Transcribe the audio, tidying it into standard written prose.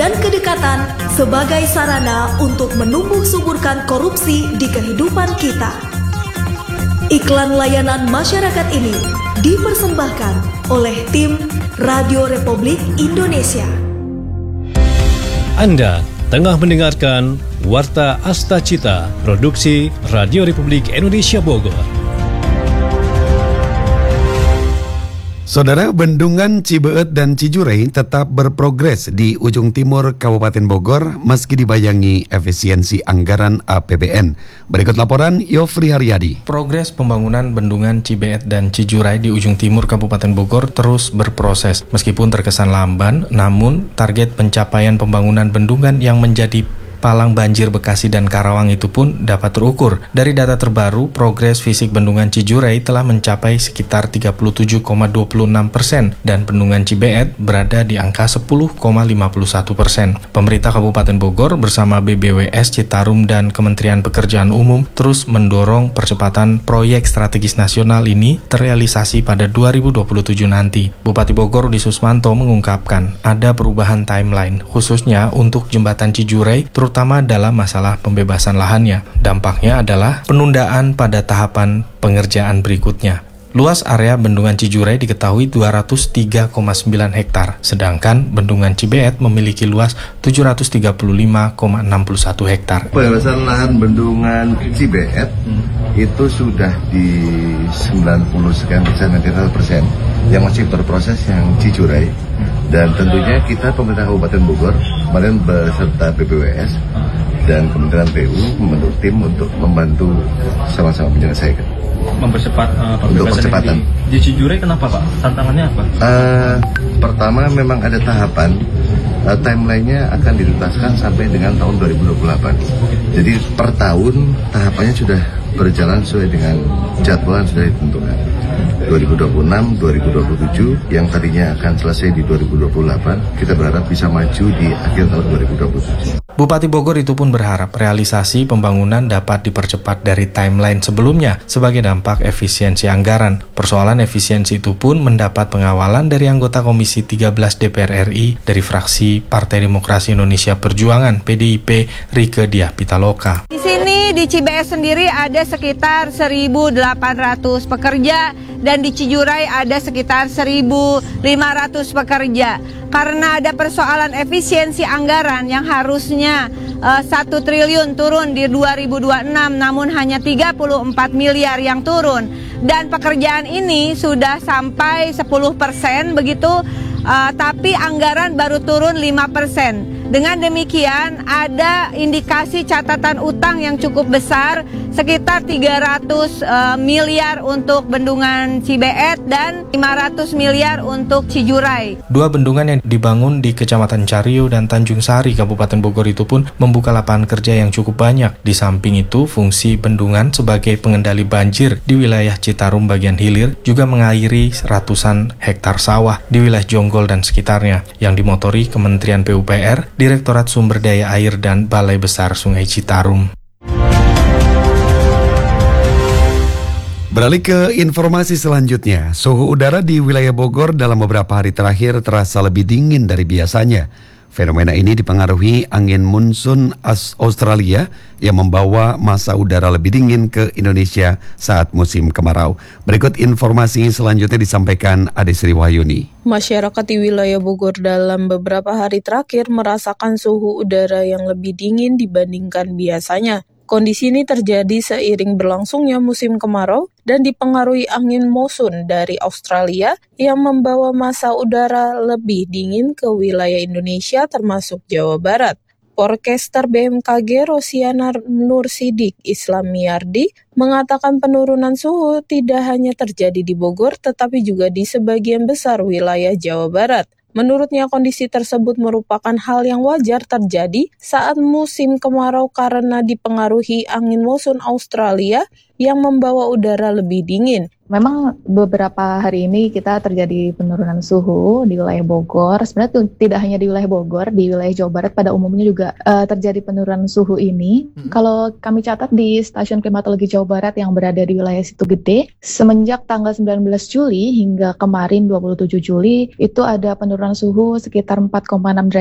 dan kedekatan sebagai sarana untuk menumbuh suburkan korupsi di kehidupan kita. Iklan layanan masyarakat ini dipersembahkan oleh tim Radio Republik Indonesia. Anda tengah mendengarkan Warta Asta Cita, produksi Radio Republik Indonesia Bogor. Saudara, bendungan Cibeet dan Cijurai tetap berprogres di ujung timur Kabupaten Bogor meski dibayangi efisiensi anggaran APBN. Berikut laporan Yofri Haryadi. Progres pembangunan bendungan Cibeet dan Cijurai di ujung timur Kabupaten Bogor terus berproses. Meskipun terkesan lamban, namun target pencapaian pembangunan bendungan yang menjadi palang banjir Bekasi dan Karawang itu pun dapat terukur. Dari data terbaru, progres fisik bendungan Cijurai telah mencapai sekitar 37,26% dan bendungan Cibeet berada di angka 10,51%. Pemerintah Kabupaten Bogor bersama BBWS Citarum dan Kementerian Pekerjaan Umum terus mendorong percepatan proyek strategis nasional ini terrealisasi pada 2027 nanti. Bupati Bogor Rudi Susmanto mengungkapkan ada perubahan timeline, khususnya untuk jembatan Cijurai, terutama dalam masalah pembebasan lahannya. Dampaknya adalah penundaan pada tahapan pengerjaan berikutnya. Luas area bendungan Cijurai diketahui 203,9 hektar, sedangkan bendungan Cibeet memiliki luas 735,61 hektar. Pembebasan lahan bendungan Cibeet itu sudah di 90% yang masih berproses yang Cijurai. Dan tentunya kita pemerintah Kabupaten Bogor kemarin beserta BBWS dan Kementerian PU membentuk tim untuk membantu sama-sama menyelesaikan. Mempercepat untuk percepatan. Di Cijurai kenapa Pak? Tantangannya apa? Pertama memang ada tahapan, timeline-nya akan dituntaskan sampai dengan tahun 2028. Jadi per tahun tahapannya sudah berjalan sesuai dengan jadwal yang sudah ditentukan. 2026, 2027 yang tadinya akan selesai di 2028, kita berharap bisa maju di akhir tahun 2027. Bupati Bogor itu pun berharap realisasi pembangunan dapat dipercepat dari timeline sebelumnya sebagai dampak efisiensi anggaran. Persoalan efisiensi itu pun mendapat pengawalan dari anggota Komisi 13 DPR RI dari fraksi Partai Demokrasi Indonesia Perjuangan PDIP Rieke Diah Pitaloka. Di sini di Cibeet sendiri ada sekitar 1.800 pekerja dan di Cijurai ada sekitar 1.500 pekerja. Karena ada persoalan efisiensi anggaran yang harusnya 1 triliun turun di 2026 namun hanya 34 miliar yang turun. Dan pekerjaan ini sudah sampai 10% begitu, tapi anggaran baru turun 5%. Dengan demikian ada indikasi catatan utang yang cukup besar sekitar 300 miliar untuk bendungan Cibeet dan 500 miliar untuk Cijurai. Dua bendungan yang dibangun di Kecamatan Cario dan Tanjung Sari, Kabupaten Bogor itu pun membuka lapangan kerja yang cukup banyak. Di samping itu, fungsi bendungan sebagai pengendali banjir di wilayah Citarum bagian hilir juga mengairi ratusan hektar sawah di wilayah Jonggol dan sekitarnya yang dimotori Kementerian PUPR, Direktorat Sumber Daya Air dan Balai Besar Sungai Citarum. Beralih ke informasi selanjutnya, suhu udara di wilayah Bogor dalam beberapa hari terakhir terasa lebih dingin dari biasanya. Fenomena ini dipengaruhi angin monsun Australia yang membawa massa udara lebih dingin ke Indonesia saat musim kemarau. Berikut informasi selanjutnya disampaikan Ade Sri Wahyuni. Masyarakat di wilayah Bogor dalam beberapa hari terakhir merasakan suhu udara yang lebih dingin dibandingkan biasanya. Kondisi ini terjadi seiring berlangsungnya musim kemarau dan dipengaruhi angin monsun dari Australia yang membawa massa udara lebih dingin ke wilayah Indonesia termasuk Jawa Barat. Porkester BMKG Rosiana Nursidik Islamiyardi mengatakan penurunan suhu tidak hanya terjadi di Bogor tetapi juga di sebagian besar wilayah Jawa Barat. Menurutnya kondisi tersebut merupakan hal yang wajar terjadi saat musim kemarau karena dipengaruhi angin monsun Australia yang membawa udara lebih dingin. Memang beberapa hari ini kita terjadi penurunan suhu di wilayah Bogor. Sebenarnya tidak hanya di wilayah Bogor, di wilayah Jawa Barat pada umumnya juga terjadi penurunan suhu ini. Kalau kami catat di Stasiun Klimatologi Jawa Barat yang berada di wilayah Situgede, semenjak tanggal 19 Juli hingga kemarin 27 Juli, itu ada penurunan suhu sekitar 4,6 derajat